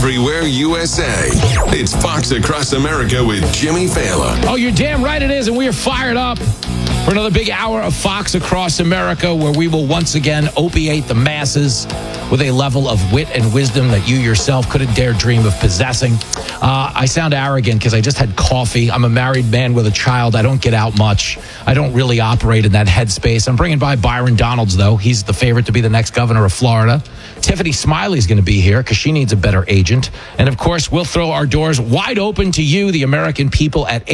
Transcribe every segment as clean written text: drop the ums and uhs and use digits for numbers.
everywhere USA. It's Fox Across America with Jimmy Fallon. Oh, you're damn right it is, and we are fired up for another big hour of Fox Across America, where we will once again opiate the masses with a level of wit and wisdom that you yourself couldn't dare dream of possessing. I sound arrogant because I just had coffee. I'm a married man with a child. I don't get out much. I don't really operate in that headspace. I'm bringing by Byron Donalds, though. He's the favorite to be the next governor of Florida. Tiffany Smiley's going to be here because she needs a better agent. And, of course, we'll throw our doors wide open to you, the American people, at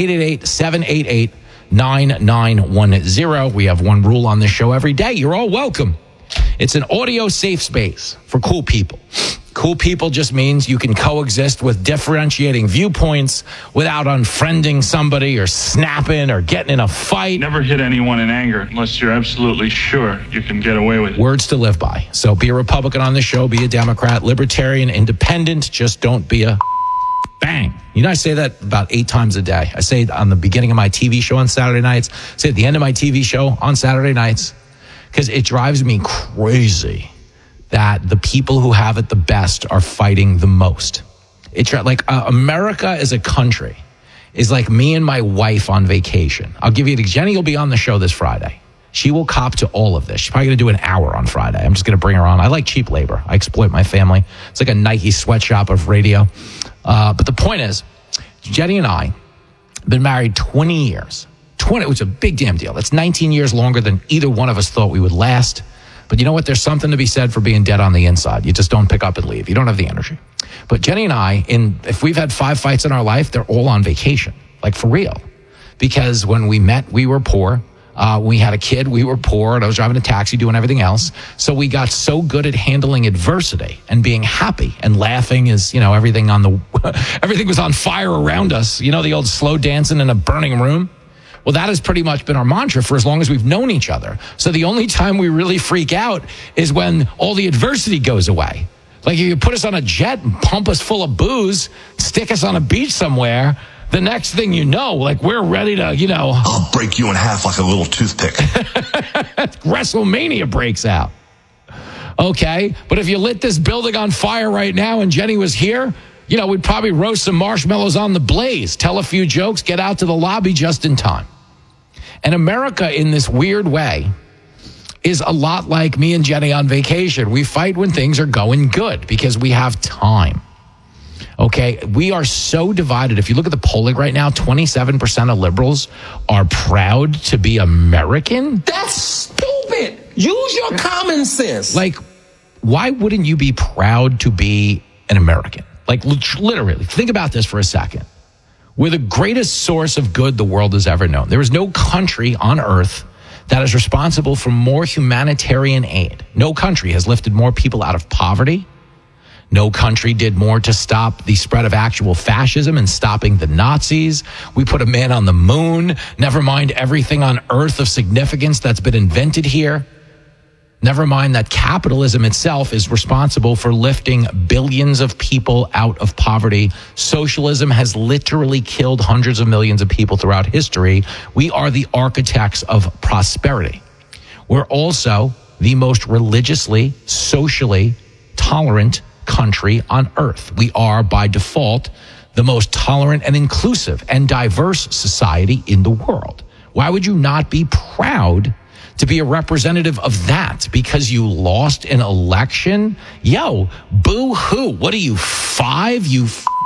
888-788-9910. We have one rule on this show every day. You're all welcome. It's an audio safe space for cool people. Cool people just means you can coexist with differentiating viewpoints without unfriending somebody or snapping or getting in a fight. Never hit anyone in anger unless you're absolutely sure you can get away with it. Words to live by. So be a Republican on the show, be a Democrat, Libertarian, Independent. Just don't be a bang. You know, I say that about 8 times a day. I say it on the beginning of my TV show on Saturday nights. I say it at the end of my TV show on Saturday nights. Because it drives me crazy that the people who have it the best are fighting the most. It's like America as a country is like me and my wife on vacation. I'll give you an example. Jenny will be on the show this Friday. She will cop to all of this. She's probably going to do an hour on Friday. I'm just going to bring her on. I like cheap labor. I exploit my family. It's like a Nike sweatshop of radio. But the point is, Jenny and I have been married 20 years. 20, it was a big damn deal. That's 19 years longer than either one of us thought we would last. But you know what? There's something to be said for being dead on the inside. You just don't pick up and leave. You don't have the energy. But Jenny and I, if we've had 5 fights in our life, they're all on vacation. Like, for real. Because when we met, we were poor. When we had a kid, we were poor, and I was driving a taxi, doing everything else. So we got so good at handling adversity and being happy and laughing as, everything everything was on fire around us. The old slow dancing in a burning room. Well, that has pretty much been our mantra for as long as we've known each other. So the only time we really freak out is when all the adversity goes away. Like, if you put us on a jet and pump us full of booze, stick us on a beach somewhere, the next thing you know, like, we're ready to, I'll break you in half like a little toothpick. WrestleMania breaks out. Okay, but if you lit this building on fire right now and Jenny was here, we'd probably roast some marshmallows on the blaze, tell a few jokes, get out to the lobby just in time. And America, in this weird way, is a lot like me and Jenny on vacation. We fight when things are going good because we have time. Okay, we are so divided. If you look at the polling right now, 27% of liberals are proud to be American. That's stupid. Use your common sense. Like, why wouldn't you be proud to be an American? Like, literally, think about this for a second. We're the greatest source of good the world has ever known. There is no country on earth that is responsible for more humanitarian aid. No country has lifted more people out of poverty. No country did more to stop the spread of actual fascism and stopping the Nazis. We put a man on the moon. Never mind everything on earth of significance that's been invented here. Never mind that capitalism itself is responsible for lifting billions of people out of poverty. Socialism has literally killed hundreds of millions of people throughout history. We are the architects of prosperity. We're also the most religiously, socially tolerant country on earth. We are, by default, the most tolerant and inclusive and diverse society in the world. Why would you not be proud to be a representative of that because you lost an election? Yo, boo-hoo. What are you, 5, you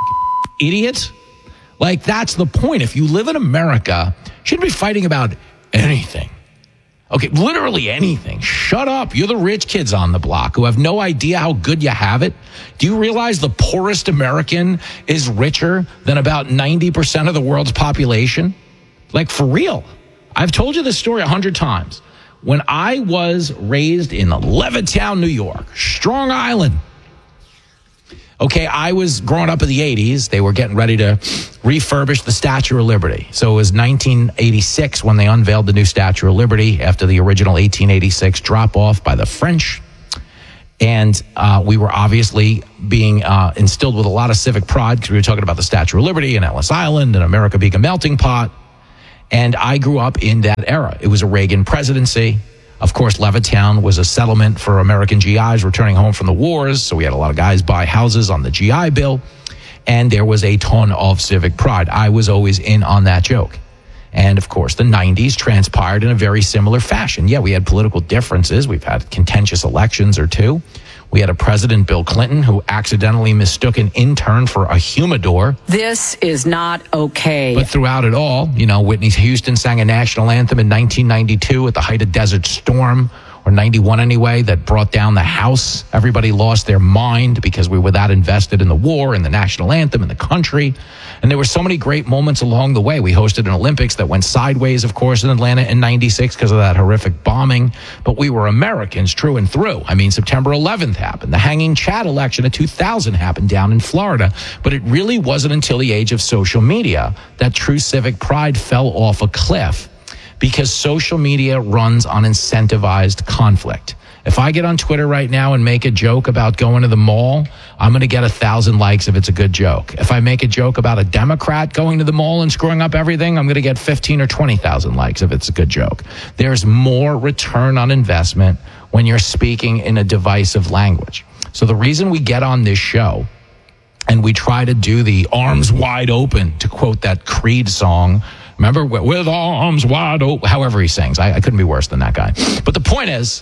idiot? Like, that's the point. If you live in America, you shouldn't be fighting about anything. Okay, literally anything. Shut up. You're the rich kids on the block who have no idea how good you have it. Do you realize the poorest American is richer than about 90% of the world's population? Like, for real. I've told you this story 100 times. When I was raised in Levittown, New York, Strong Island. Okay, I was growing up in the 80s. They were getting ready to refurbish the Statue of Liberty. So it was 1986 when they unveiled the new Statue of Liberty after the original 1886 drop-off by the French. And we were obviously being instilled with a lot of civic pride because we were talking about the Statue of Liberty and Ellis Island and America being a melting pot. And I grew up in that era. It was a Reagan presidency. Of course, Levittown was a settlement for American GIs returning home from the wars. So we had a lot of guys buy houses on the GI Bill. And there was a ton of civic pride. I was always in on that joke. And of course, the 90s transpired in a very similar fashion. Yeah, we had political differences. We've had contentious elections or two. We had a president, Bill Clinton, who accidentally mistook an intern for a humidor. This is not okay. But throughout it all, Whitney Houston sang a national anthem in 1992 at the height of Desert Storm, or 91 anyway, that brought down the House. Everybody lost their mind because we were that invested in the war and the national anthem and the country. And there were so many great moments along the way. We hosted an Olympics that went sideways, of course, in Atlanta in 96 because of that horrific bombing. But we were Americans through and through. I mean, September 11th happened. The hanging Chad election of 2000 happened down in Florida. But it really wasn't until the age of social media that true civic pride fell off a cliff, because social media runs on incentivized conflict. If I get on Twitter right now and make a joke about going to the mall, I'm going to get 1,000 likes if it's a good joke. If I make a joke about a Democrat going to the mall and screwing up everything, I'm going to get 15 or 20,000 likes if it's a good joke. There's more return on investment when you're speaking in a divisive language. So the reason we get on this show and we try to do the arms wide open, to quote that Creed song, remember, with arms wide open, however he sings. I couldn't be worse than that guy. But the point is,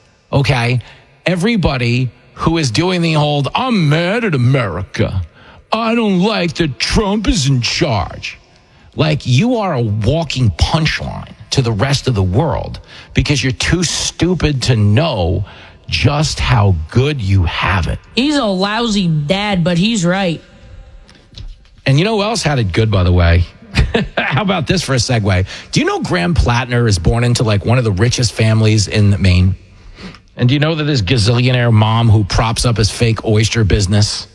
okay, everybody who is doing the old, I'm mad at America, I don't like that Trump is in charge. Like, you are a walking punchline to the rest of the world because you're too stupid to know just how good you have it. He's a lousy dad, but he's right. And you know who else had it good, by the way? How about this for a segue? Do you know Graham Plattner is born into like one of the richest families in Maine? And do you know that his gazillionaire mom, who props up his fake oyster business,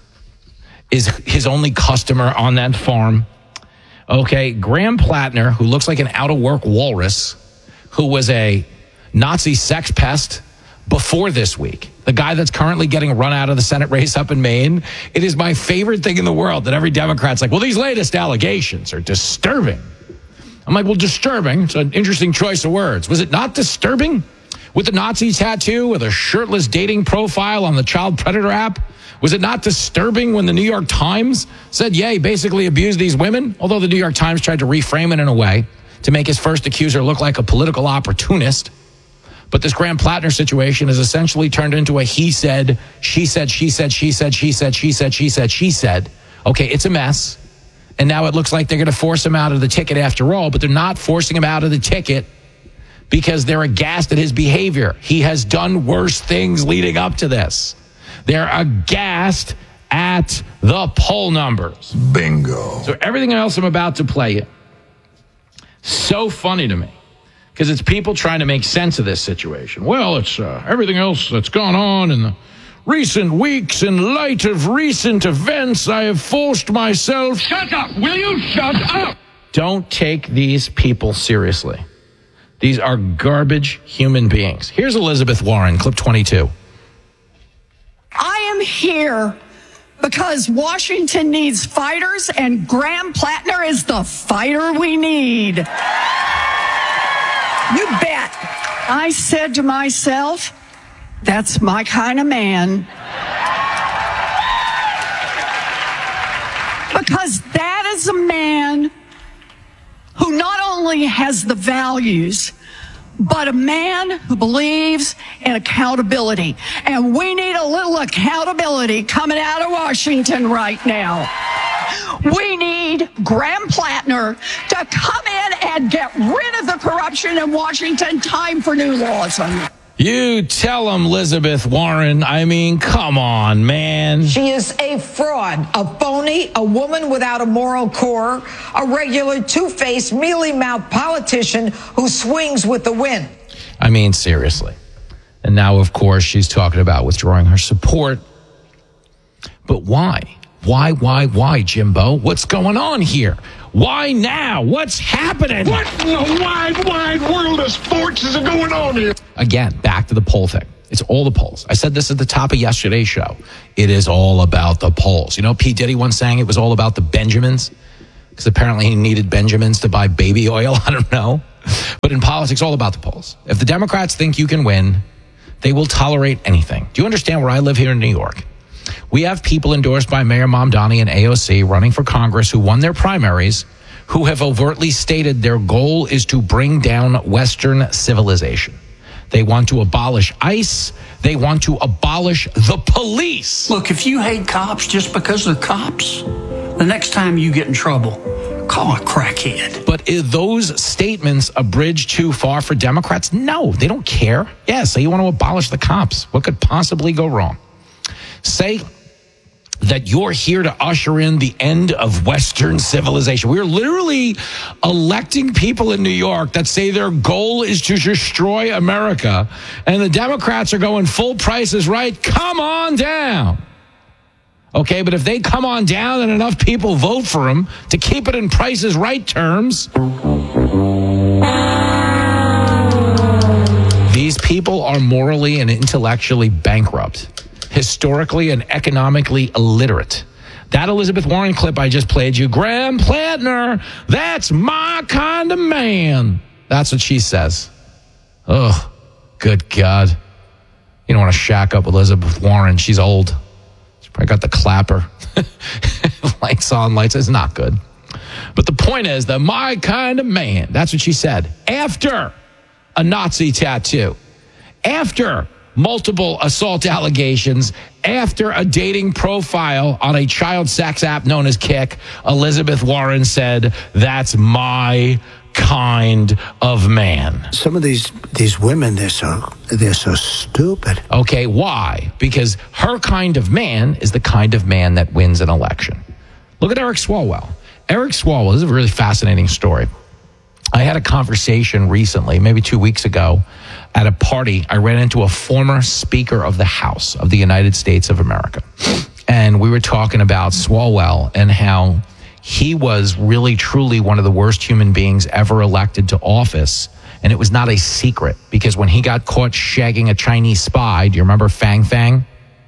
is his only customer on that farm? Okay, Graham Plattner, who looks like an out-of-work walrus, who was a Nazi sex pest before this week, the guy that's currently getting run out of the Senate race up in Maine. It is my favorite thing in the world that every Democrat's like, well, these latest allegations are disturbing. I'm like, well, disturbing, it's an interesting choice of words. Was it not disturbing? With the Nazi tattoo, with a shirtless dating profile on the child predator app? Was it not disturbing when the New York Times said, yeah, he basically abused these women? Although the New York Times tried to reframe it in a way to make his first accuser look like a political opportunist. But this Graham Plattner situation has essentially turned into a he said, she said, she said, she said, she said, she said, she said, she said. Okay, it's a mess. And now it looks like they're going to force him out of the ticket after all, but they're not forcing him out of the ticket because they're aghast at his behavior. He has done worse things leading up to this. They're aghast at the poll numbers. Bingo. So everything else I'm about to play you, so funny to me, because it's people trying to make sense of this situation. Well, it's everything else that's gone on in the recent weeks. In light of recent events, I have forced myself... Shut up! Will you shut up? Don't take these people seriously. These are garbage human beings. Here's Elizabeth Warren, clip 22. I am here because Washington needs fighters, and Graham Plattner is the fighter we need. You bet. I said to myself, that's my kind of man. Because that is a man who not only has the values, but a man who believes in accountability. And we need a little accountability coming out of Washington right now. We need Graham Plattner to come in and get rid of the corruption in Washington. Time for new laws. You tell him, Elizabeth Warren. I mean, come on, man. She is a fraud, a phony, a woman without a moral core, a regular two-faced, mealy-mouthed politician who swings with the wind. I mean, seriously. And now, of course, she's talking about withdrawing her support. But why? Why, Jimbo? What's going on here? Why now? What's happening? What in the wide world of sports is going on here? Again, back to the poll thing. It's all the polls. I said this at the top of yesterday's show. It is all about the polls. You know, P. Diddy once sang it was all about the Benjamins, because apparently he needed Benjamins to buy baby oil. I don't know. But in politics, all about the polls. If the Democrats think you can win, they will tolerate anything. Do you understand where I live here in New York? We have people endorsed by Mayor Mamdani and AOC running for Congress who won their primaries, who have overtly stated their goal is to bring down Western civilization. They want to abolish ICE. They want to abolish the police. Look, if you hate cops just because they're cops, the next time you get in trouble, call a crackhead. But are those statements a bridge too far for Democrats? No, they don't care. Yeah, say you want to abolish the cops. What could possibly go wrong? Say that you're here to usher in the end of Western civilization. We're literally electing people in New York that say their goal is to destroy America. And the Democrats are going full price is right. Come on down. Okay, but if they come on down and enough people vote for them to keep it in Price is Right terms, these people are morally and intellectually bankrupt, historically and economically illiterate. That Elizabeth Warren clip I just played you, Graham Plattner, that's my kind of man. That's what she says. Oh, good God. You don't want to shack up with Elizabeth Warren. She's old. I got the clapper. Lights on, lights. It's not good. But the point is that my kind of man, that's what she said. After a Nazi tattoo, after multiple assault allegations, after a dating profile on a child sex app known as Kik, Elizabeth Warren said, that's my kind of man. Some of these women, they're so stupid. Okay, why? Because her kind of man is the kind of man that wins an election. Look at Eric Swalwell. Eric Swalwell, this is a really fascinating story. I had a conversation recently, maybe 2 weeks ago, at a party. I ran into a former Speaker of the House of the United States of America. And we were talking about Swalwell and how he was really, truly one of the worst human beings ever elected to office. And it was not a secret because when he got caught shagging a Chinese spy, do you remember Fang Fang?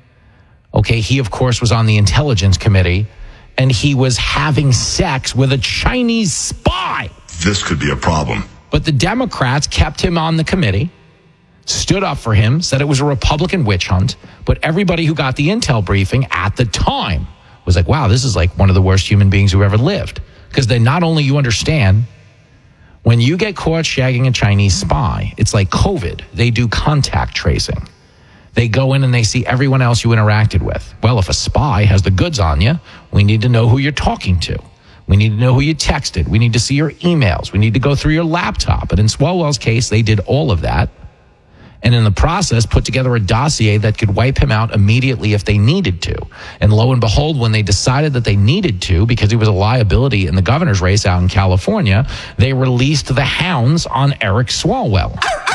Okay, he, of course, was on the Intelligence Committee and he was having sex with a Chinese spy. This could be a problem. But the Democrats kept him on the committee, stood up for him, said it was a Republican witch hunt. But everybody who got the intel briefing at the time was like, wow, this is like one of the worst human beings who ever lived. Because they not only, you understand, when you get caught shagging a Chinese spy, it's like COVID. They do contact tracing. They go in and they see everyone else you interacted with. Well, if a spy has the goods on you, we need to know who you're talking to. We need to know who you texted. We need to see your emails. We need to go through your laptop. And in Swalwell's case, they did all of that. And in the process, put together a dossier that could wipe him out immediately if they needed to. And lo and behold, when they decided that they needed to, because he was a liability in the governor's race out in California, they released the hounds on Eric Swalwell.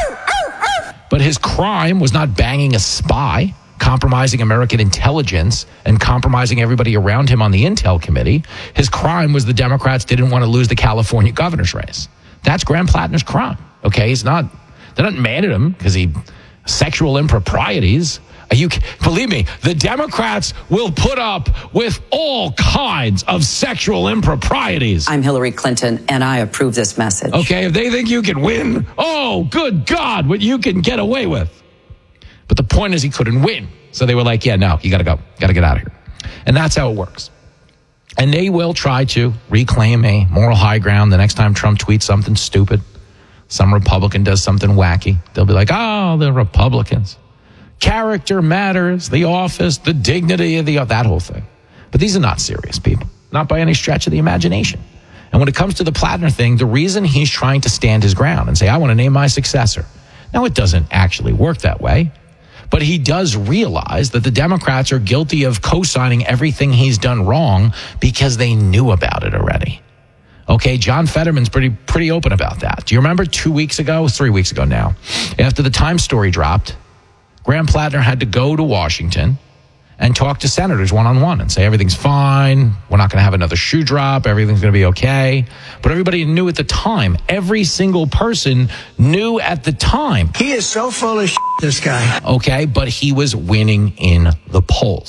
But his crime was not banging a spy, compromising American intelligence, and compromising everybody around him on the Intel Committee. His crime was the Democrats didn't want to lose the California governor's race. That's Graham Plattner's crime. Okay, they're not mad at him because he sexual improprieties. Believe me, the Democrats will put up with all kinds of sexual improprieties. I'm Hillary Clinton, and I approve this message. Okay, if they think you can win, oh, good God, what you can get away with. But the point is he couldn't win. So they were like, yeah, no, you got to go. Got to get out of here. And that's how it works. And they will try to reclaim a moral high ground the next time Trump tweets something stupid. Some Republican does something wacky. They'll be like, oh, the Republicans. Character matters, the office, the dignity of that whole thing. But these are not serious people, not by any stretch of the imagination. And when it comes to the Plattner thing, the reason he's trying to stand his ground and say, I want to name my successor. Now, it doesn't actually work that way. But he does realize that the Democrats are guilty of co-signing everything he's done wrong because they knew about it already. Okay, John Fetterman's pretty open about that. Do you remember 2 weeks ago, 3 weeks ago now, after the Times story dropped, Graham Plattner had to go to Washington and talk to senators one-on-one and say everything's fine, we're not going to have another shoe drop, everything's going to be okay. But everybody knew at the time, every single person knew at the time. He is so full of shit, this guy. Okay, but he was winning in the polls.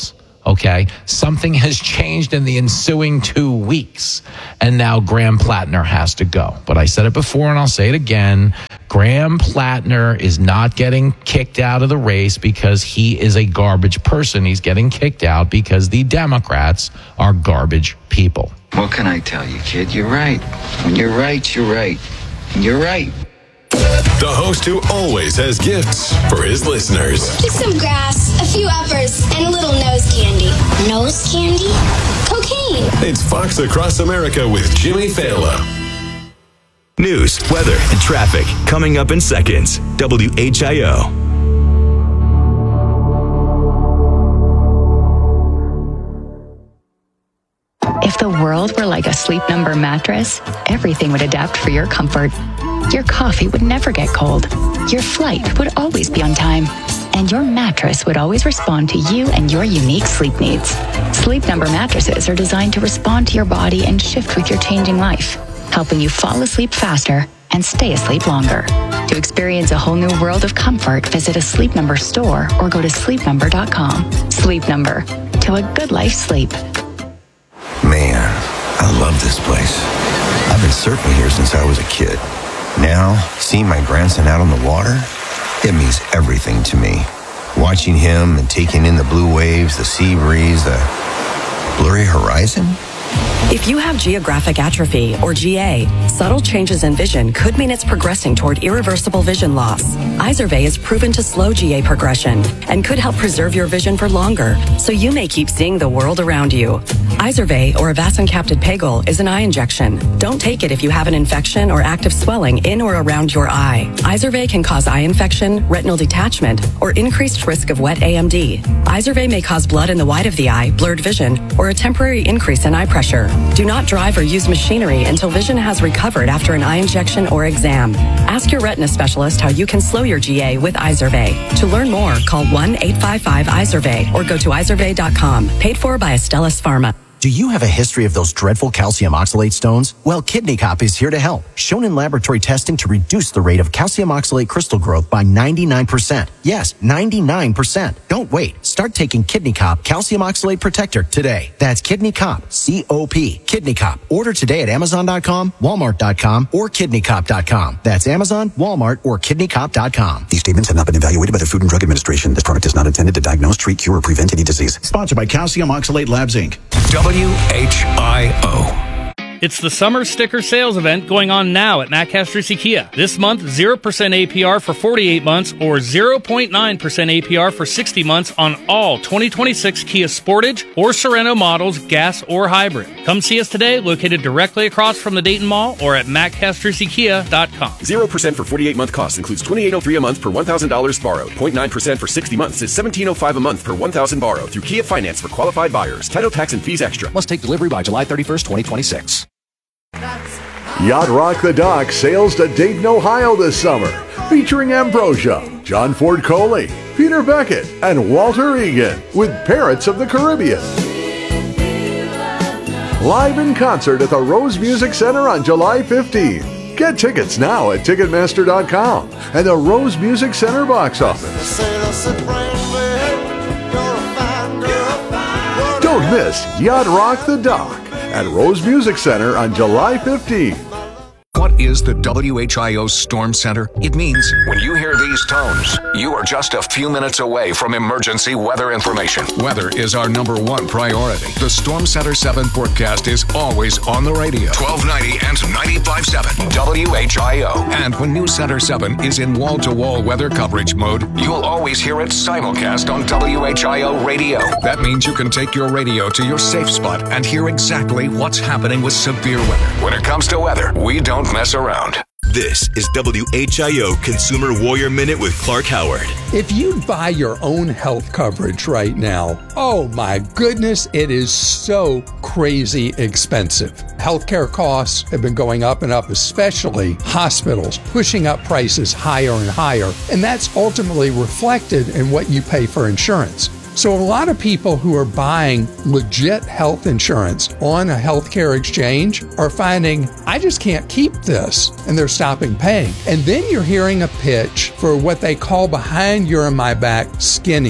Okay, something has changed in the ensuing 2 weeks, and now Graham Plattner has to go. But I said it before, and I'll say it again. Graham Plattner is not getting kicked out of the race because he is a garbage person. He's getting kicked out because the Democrats are garbage people. What can I tell you, kid? You're right. When you're right, you're right. And you're right. The host who always has gifts for his listeners. Just some grass, a few uppers, and a little nose candy. Nose candy? Cocaine. It's Fox Across America with Jimmy Fallon. News, weather, and traffic coming up in seconds. WHIO. If the world were like a Sleep Number mattress, everything would adapt for your comfort. Your coffee would never get cold. Your flight would always be on time. And your mattress would always respond to you and your unique sleep needs. Sleep Number mattresses are designed to respond to your body and shift with your changing life, helping you fall asleep faster and stay asleep longer. To experience a whole new world of comfort, visit a Sleep Number store or go to sleepnumber.com. Sleep Number. To a good life sleep. Man, I love this place. I've been surfing here since I was a kid. Now, seeing my grandson out on the water, it means everything to me. Watching him and taking in the blue waves, the sea breeze, the blurry horizon. If you have geographic atrophy, or GA, subtle changes in vision could mean it's progressing toward irreversible vision loss. Izervay is proven to slow GA progression and could help preserve your vision for longer, so you may keep seeing the world around you. Izervay, or avacincaptad pegol, is an eye injection. Don't take it if you have an infection or active swelling in or around your eye. Izervay can cause eye infection, retinal detachment, or increased risk of wet AMD. Izervay may cause blood in the white of the eye, blurred vision, or a temporary increase in eye pressure. Do not drive or use machinery until vision has recovered after an eye injection or exam. Ask your retina specialist how you can slow your GA with Izervay. To learn more, call 1-855-IZERVAY or go to izervay.com. Paid for by Astellas Pharma. Do you have a history of those dreadful calcium oxalate stones? Well, Kidney Cop is here to help. Shown in laboratory testing to reduce the rate of calcium oxalate crystal growth by 99%. Yes, 99%. Don't wait. Start taking Kidney Cop Calcium Oxalate Protector today. That's Kidney Cop, C-O-P. Kidney Cop. Order today at Amazon.com, Walmart.com, or KidneyCop.com. That's Amazon, Walmart, or KidneyCop.com. These statements have not been evaluated by the Food and Drug Administration. This product is not intended to diagnose, treat, cure, or prevent any disease. Sponsored by Calcium Oxalate Labs, Inc. WHIO. It's the summer sticker sales event going on now at Matt Castrucci Kia. This month, 0% APR for 48 months or 0.9% APR for 60 months on all 2026 Kia Sportage or Sorento models, gas or hybrid. Come see us today, located directly across from the Dayton Mall or at mattcastruccikia.com. 0% for 48-month cost includes $2,803 a month per $1,000 borrowed. 0.9% for 60 months is $1,705 a month per $1,000 borrowed through Kia Finance for qualified buyers. Title, tax, and fees extra. Must take delivery by July 31st, 2026. Yacht Rock the Dock sails to Dayton, Ohio this summer, featuring Ambrosia, John Ford Coley, Peter Beckett, and Walter Egan with Parrots of the Caribbean. Live in concert at the Rose Music Center on July 15. Get tickets now at Ticketmaster.com and the Rose Music Center box office. Don't miss Yacht Rock the Dock at Rose Music Center on July 15. What is the WHIO Storm Center? It means When you hear these tones, you are just a few minutes away from emergency weather information. weather is our #1 priority. The Storm Center 7 forecast is always on the radio. 1290 and 95.7 WHIO. And when News Center 7 is in wall-to-wall weather coverage mode, You'll always hear it simulcast on WHIO radio. that means you can take your radio to your safe spot and hear exactly what's happening with severe weather. When it comes to weather, we don't mess around. This is WHIO Consumer Warrior Minute with Clark Howard. If you buy your own health coverage right now, oh my goodness, it is so crazy expensive. Healthcare costs have been going up and up, especially hospitals, pushing up prices higher and higher, and that's ultimately reflected in what you pay for insurance. So a lot of people who are buying legit health insurance on a healthcare exchange are finding, I just can't keep this, and they're stopping paying. And then you're hearing a pitch for what they call behind your and my back skinnies.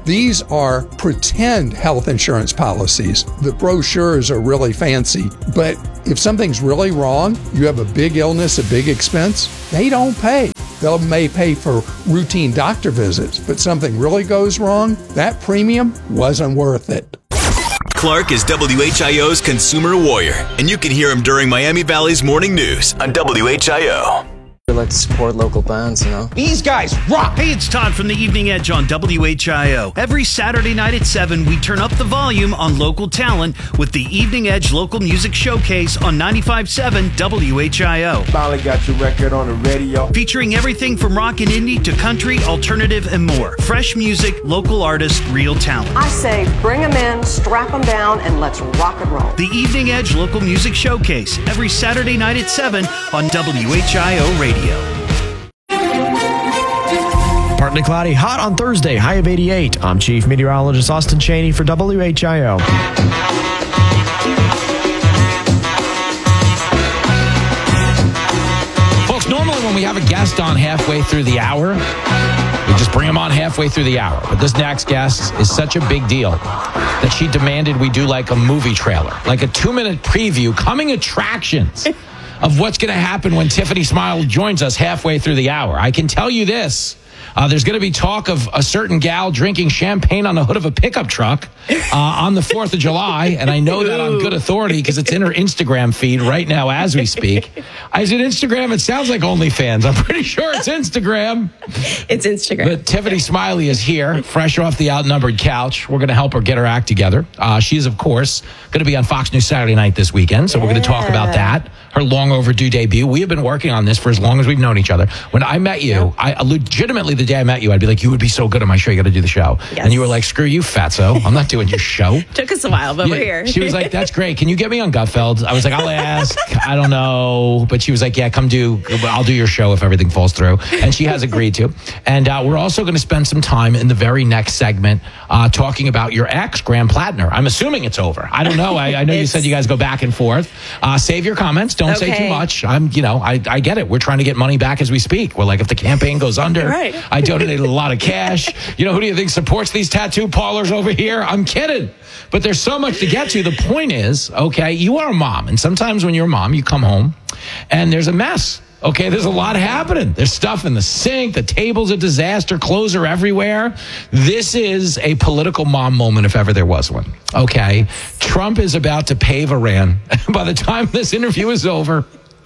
These are pretend health insurance policies. The brochures are really fancy, but if something's really wrong, you have a big illness, a big expense, they don't pay. They may pay for routine doctor visits, but something really goes wrong, that premium wasn't worth it. Clark is WHIO's consumer warrior, and you can hear him during Miami Valley's morning news on WHIO. We like to support local bands, you know. These guys rock! Hey, it's Todd from the Evening Edge on WHIO. Every Saturday night at 7, we turn up the volume on local talent with the Evening Edge Local Music Showcase on 95.7 WHIO. Finally got your record on the radio. Featuring everything from rock and indie to country, alternative, and more. Fresh music, local artists, real talent. I say bring them in, strap them down, and let's rock and roll. The Evening Edge Local Music Showcase, every Saturday night at 7 on WHIO Radio. Partly cloudy, hot on Thursday, high of 88. I'm Chief Meteorologist Austin Cheney for WHIO. Folks, normally when we have a guest on halfway through the hour, we just bring them on halfway through the hour. But this next guest is such a big deal that she demanded we do like a movie trailer, like a 2-minute preview, coming attractions of what's going to happen when Tiffany Smiley joins us halfway through the hour. I can tell you this. There's going to be talk of a certain gal drinking champagne on the hood of a pickup truck on the 4th of July. And I know that on good authority because it's in her Instagram feed right now as we speak. Is it Instagram? It sounds like OnlyFans. I'm pretty sure it's Instagram. It's Instagram. But Tiffany Smiley is here, fresh off the outnumbered couch. We're going to help her get her act together. She is, of course, going to be on Fox News Saturday night this weekend. So we're going to talk about that. Her long overdue debut. We have been working on this for as long as we've known each other. When I met you, I legitimately, the day I met you, I'd be like, you would be so good on my show. You got to do the show. Yes. And you were like, screw you, fatso. I'm not doing your show. Took us a while, but we're here. She was like, that's great. Can you get me on Gutfeld? I was like, I'll ask. I don't know. But she was like, yeah, I'll do your show if everything falls through. And she has agreed to. And we're also going to spend some time in the very next segment talking about your ex, Graham Plattner. I'm assuming it's over. I don't know. I know you said you guys go back and forth. Save your comments. Don't say too much. I get it. We're trying to get money back as we speak. We're like, if the campaign goes under, right. I donated a lot of cash. Who do you think supports these tattoo parlors over here? I'm kidding. But there's so much to get to. The point is, okay, you are a mom. And sometimes when you're a mom, you come home and there's a mess. Okay, there's a lot happening. There's stuff in the sink. The table's a disaster. Clothes are everywhere. This is a political mom moment if ever there was one. Okay, Trump is about to pave Iran. By the time this interview is over,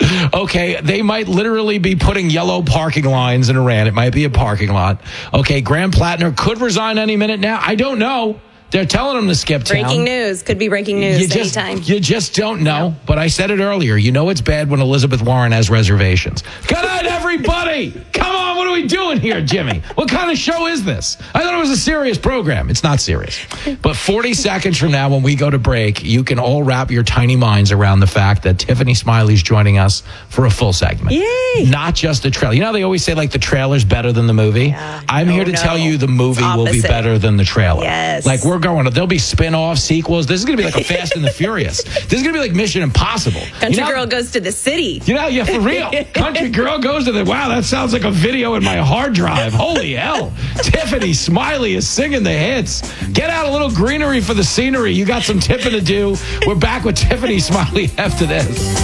okay, they might literally be putting yellow parking lines in Iran. It might be a parking lot. Okay, Graham Plattner could resign any minute now. I don't know. They're telling him to skip town. Breaking news. Could be breaking news anytime. You just don't know. No. But I said it earlier. You know it's bad when Elizabeth Warren has reservations. Good night, everybody. Come on. What are we doing here, Jimmy? What kind of show is this? I thought it was a serious program. It's not serious. But 40 seconds from now when we go to break, you can all wrap your tiny minds around the fact that Tiffany Smiley's joining us for a full segment. Yay. Not just a trailer. You know how they always say like the trailer's better than the movie? Yeah. I'm here to tell you the movie will be better than the trailer. Yes. Like there'll be spin-off sequels. This is going to be like a Fast and the Furious. This is going to be like Mission Impossible. Country Girl goes to the city. Yeah, for real. Country Girl goes to the... Wow, that sounds like a video in my hard drive. Holy hell. Tiffany Smiley is singing the hits. Get out a little greenery for the scenery. You got some tipping to do. We're back with Tiffany Smiley after this.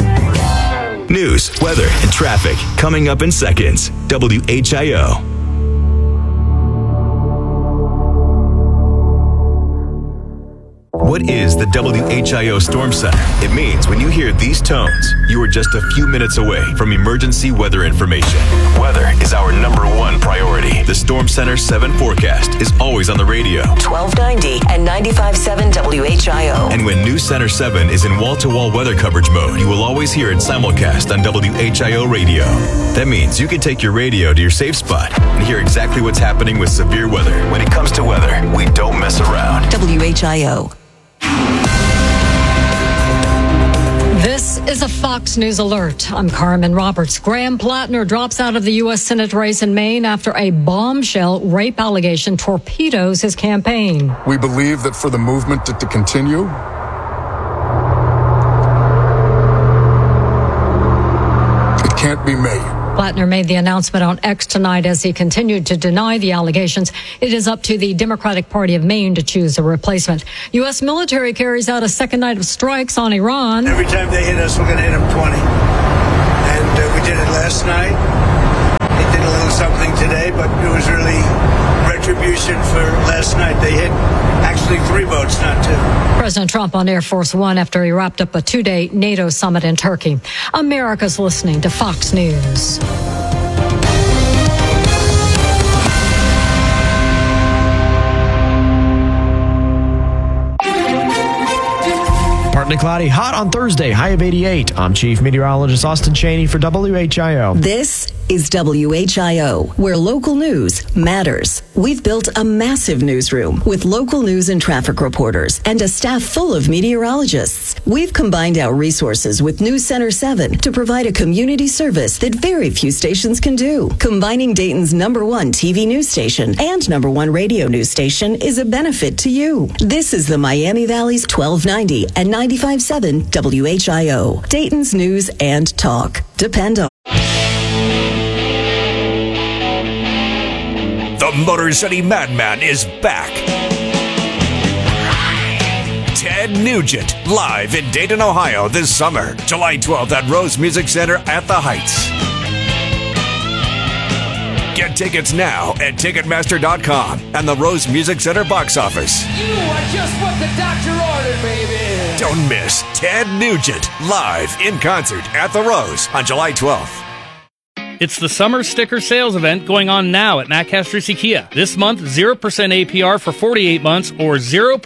News, weather, and traffic coming up in seconds. WHIO. What is the WHIO Storm Center? It means when you hear these tones, you are just a few minutes away from emergency weather information. Weather is our #1 priority. The Storm Center 7 forecast is always on the radio. 1290 and 95.7 WHIO. And when News Center 7 is in wall-to-wall weather coverage mode, you will always hear it simulcast on WHIO radio. That means you can take your radio to your safe spot and hear exactly what's happening with severe weather. When it comes to weather, we don't mess around. WHIO. This is a Fox News alert. I'm Carmen Roberts. Graham Plattner drops out of the U.S. Senate race in Maine after a bombshell rape allegation torpedoes his campaign. We believe that for the movement to continue, it can't be me. Plattner made the announcement on X tonight as he continued to deny the allegations. It is up to the Democratic Party of Maine to choose a replacement. U.S. military carries out a second night of strikes on Iran. Every time they hit us, we're going to hit them 20. And we did it last night. They did a little something today, but it was really retribution for last night. They hit actually 3 boats, not 2. President Trump on Air Force One after he wrapped up a 2-day NATO summit in Turkey. America's listening to Fox News. Partly cloudy, hot on Thursday, high of 88. I'm Chief Meteorologist Austin Chaney for WHIO. This is WHIO, where local news matters. We've built a massive newsroom with local news and traffic reporters and a staff full of meteorologists. We've combined our resources with News Center 7 to provide a community service that very few stations can do. Combining Dayton's #1 TV news station and #1 radio news station is a benefit to you. This is the Miami Valley's 1290 and 95.7 WHIO, Dayton's news and talk. Depend on. The Motor City Madman is back. Ted Nugent, live in Dayton, Ohio this summer, July 12th at Rose Music Center at the Heights. Get tickets now at Ticketmaster.com and the Rose Music Center box office. You are just what the doctor ordered, baby. Don't miss Ted Nugent, live in concert at the Rose on July 12th. It's the summer sticker sales event going on now at Matt Castrucci Kia. This month, 0% APR for 48 months or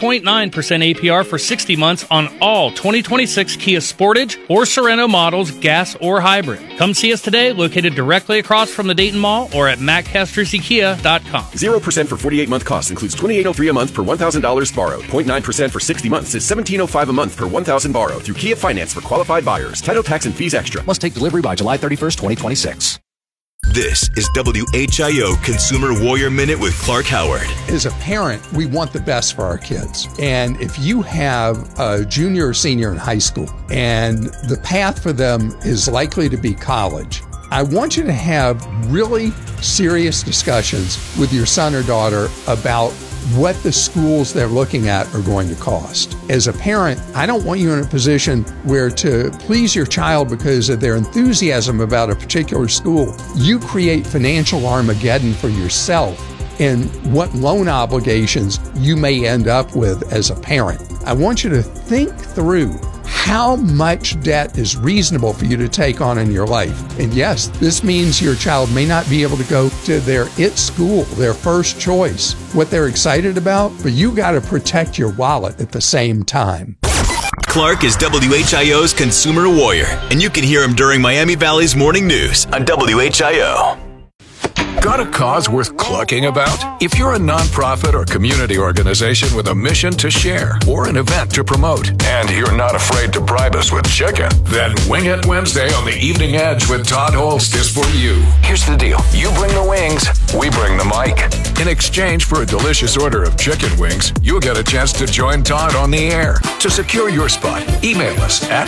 0.9% APR for 60 months on all 2026 Kia Sportage or Sorento models, gas or hybrid. Come see us today, located directly across from the Dayton Mall or at mattcastruccikia.com. 0% for 48-month cost includes $2,803 a month per $1,000 borrowed. 0.9% for 60 months is $1,705 a month per $1,000 borrowed through Kia Finance for qualified buyers. Title, tax, and fees extra. Must take delivery by July 31st, 2026. This is WHIO Consumer Warrior Minute with Clark Howard. As a parent, we want the best for our kids. And if you have a junior or senior in high school and the path for them is likely to be college, I want you to have really serious discussions with your son or daughter about what the schools they're looking at are going to cost. As a parent, I don't want you in a position where to please your child because of their enthusiasm about a particular school, you create financial Armageddon for yourself and what loan obligations you may end up with as a parent. I want you to think through how much debt is reasonable for you to take on in your life. And yes, this means your child may not be able to go to their IT school, their first choice, what they're excited about, but you got to protect your wallet at the same time. Clark is WHIO's Consumer Warrior, and you can hear him during Miami Valley's Morning News on WHIO. Got a cause worth clucking about? If you're a nonprofit or community organization with a mission to share or an event to promote, and you're not afraid to bribe us with chicken, then Wing It Wednesday on the Evening Edge with Todd Holst is for you. Here's the deal. You bring the wings, we bring the mic. In exchange for a delicious order of chicken wings, you'll get a chance to join Todd on the air. To secure your spot, email us at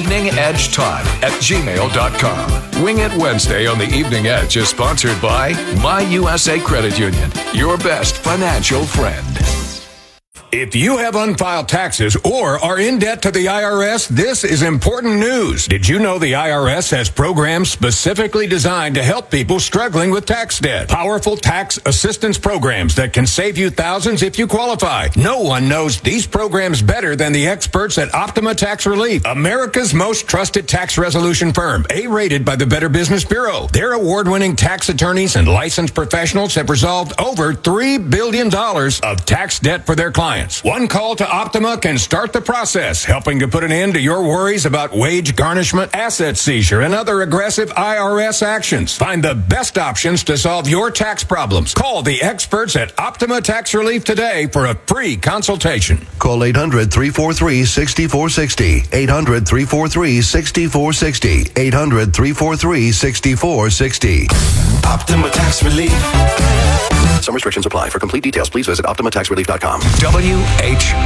eveningedgetodd@gmail.com. Wing It Wednesday on the Evening Edge is sponsored by My USA Credit Union, your best financial friend. If you have unfiled taxes or are in debt to the IRS, this is important news. Did you know the IRS has programs specifically designed to help people struggling with tax debt? Powerful tax assistance programs that can save you thousands if you qualify. No one knows these programs better than the experts at Optima Tax Relief, America's most trusted tax resolution firm, A-rated by the Better Business Bureau. Their award-winning tax attorneys and licensed professionals have resolved over $3 billion of tax debt for their clients. One call to Optima can start the process, helping to put an end to your worries about wage garnishment, asset seizure, and other aggressive IRS actions. Find the best options to solve your tax problems. Call the experts at Optima Tax Relief today for a free consultation. Call 800-343-6460. 800-343-6460. 800-343-6460. Optima Tax Relief. Some restrictions apply. For complete details, please visit OptimaTaxRelief.com. WHIO.